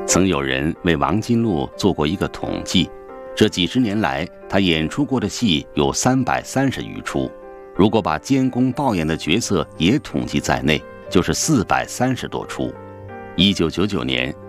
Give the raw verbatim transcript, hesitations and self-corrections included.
曾有人为王金鹿做过一个统计，这几十年来他演出过的戏有三百三十余出，如果把监工报演的角色也统计在内，就是四百三十多出。一九九九年，